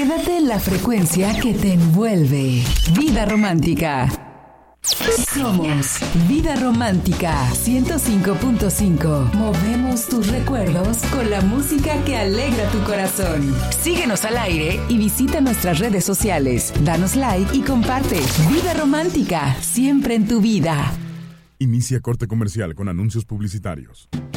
Quédate en la frecuencia que te envuelve. Vida Romántica. Somos Vida Romántica 105.5. Movemos tus recuerdos con la música que alegra tu corazón. Síguenos al aire y visita nuestras redes sociales. Danos like y comparte. Vida Romántica, siempre en tu vida. Inicia corte comercial con anuncios publicitarios.